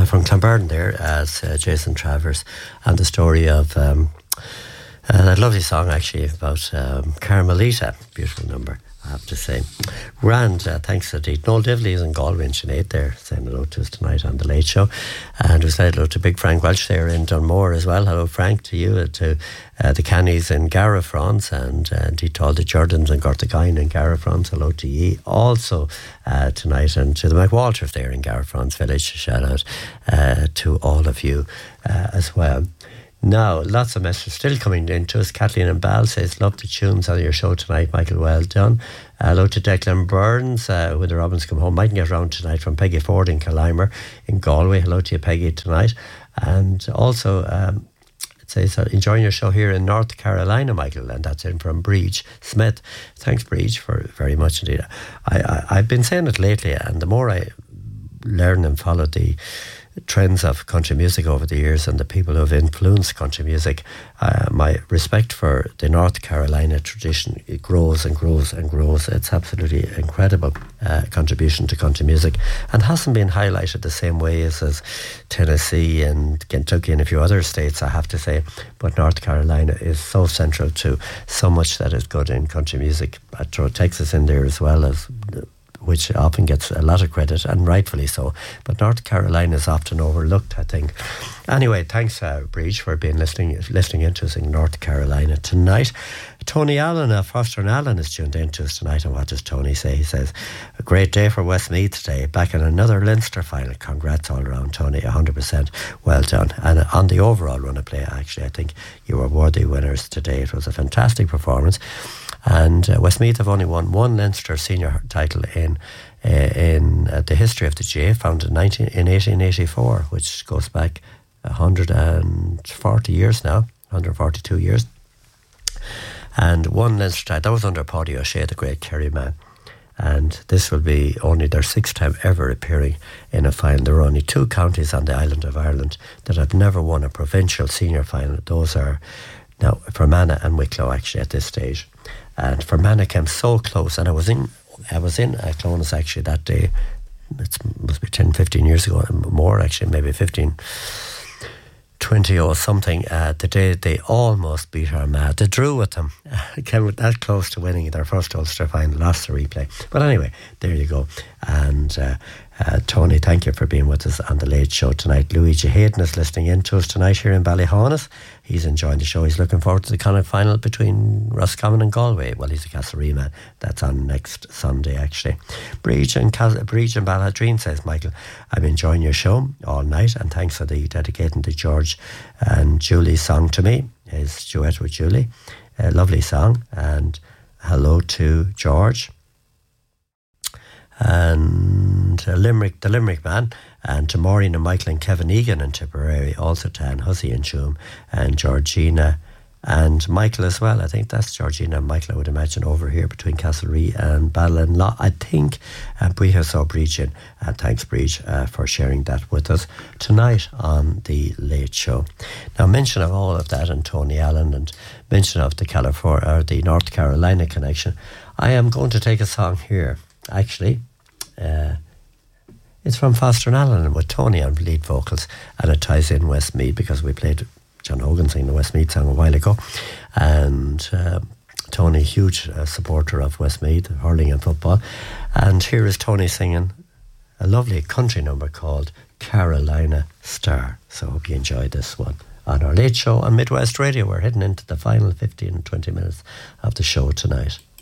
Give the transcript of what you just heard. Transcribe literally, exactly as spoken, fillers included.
from Clonburdon there as uh, Jason Travers, and the story of um, uh, that lovely song actually about um, Carmelita. Beautiful number, I have to say. Grand, uh, thanks indeed. Noel Divley is in Galway and Sinead there, saying hello to us tonight on The Late Show. And we said hello to Big Frank Welch there in Dunmore as well. Hello, Frank, to you, uh, to uh, the Cannys in Gara, France, and uh, indeed to all the Jordans and Gortagain in Gara, France. Hello to ye also uh, tonight, and to the McWalters there in Gara, France village. Shout out uh, to all of you uh, as well. Now, lots of messages still coming in to us. Kathleen and Ball says, love the tunes on your show tonight, Michael, well done. Uh, hello to Declan Burns, uh, when the Robins come home. Mightn't get round tonight, from Peggy Ford in Killimer in Galway. Hello to you, Peggy, tonight. And also, um, it says, uh, enjoying your show here in North Carolina, Michael, and that's in from Breach Smith. Thanks, Breach, for very much indeed. I, I, I've been saying it lately, and the more I learn and follow the trends of country music over the years and the people who have influenced country music, uh, my respect for the North Carolina tradition, it grows and grows and grows. It's absolutely incredible uh, contribution to country music, and hasn't been highlighted the same way as, as Tennessee and Kentucky and a few other states, I have to say. But North Carolina is so central to so much that is good in country music. I throw Texas in there as well, as which often gets a lot of credit, and rightfully so. But North Carolina is often overlooked, I think. Anyway, thanks, uh, Breach, for being listening listening into us in North Carolina tonight. Tony Allen of Foster and Allen is tuned in to us tonight, and what does Tony say? He says, a great day for Westmeath today, back in another Leinster final. Congrats all around, Tony, one hundred percent well done. And on the overall run of play, actually, I think you were worthy winners today. It was a fantastic performance. And uh, Westmeath have only won one Leinster senior title in uh, in uh, the history of the G A A, founded in, nineteen, in eighteen eighty-four, which goes back one hundred forty years now, one hundred forty-two years. And one Leinster title, that was under Paddy O'Shea, the great Kerry man. And this will be only their sixth time ever appearing in a final. There are only two counties on the island of Ireland that have never won a provincial senior final. Those are now Fermanagh and Wicklow, actually, at this stage. And Fermanagh came so close, and I was in I was in uh, Clones actually that day. It must be ten, fifteen years ago, more actually, maybe fifteen, twenty or something. Uh, the day they almost beat Armagh. They drew with them. Came that close to winning their first Ulster final, lost the replay. But anyway, there you go. And uh, uh, Tony, thank you for being with us on The Late Show tonight. Luigi Hayden is listening in to us tonight here in Ballyhaunis. He's enjoying the show. He's looking forward to the Connacht final between Roscommon and Galway. Well, he's a Castlereagh man. That's on next Sunday, actually. Breach and Cas- Breach and Balladreen says, Michael, I'm enjoying your show all night, and thanks for the dedicating the George and Julie's song to me. His duet with Julie. A lovely song. And hello to George. And uh, Limerick, the Limerick man, and to Maureen and Michael and Kevin Egan in Tipperary, also to Anne Hussey and Shoom, and Georgina and Michael as well. I think that's Georgina and Michael, I would imagine, over here between Castlereagh and Ballinlaw. I think uh, Breach saw Breach in. Uh, thanks, Breach, uh, for sharing that with us tonight on The Late Show. Now, mention of all of that and Tony Allen, and mention of the California or the North Carolina connection, I am going to take a song here. Actually, uh, it's from Foster and Allen with Tony on lead vocals, and it ties in Westmeath because we played John Hogan singing the Westmeath song a while ago, and uh, Tony, huge uh, supporter of Westmeath hurling and football. And here is Tony singing a lovely country number called Carolina Star. So I hope you enjoy this one on our Late Show on Midwest Radio. We're heading into the final fifteen, twenty minutes of the show tonight.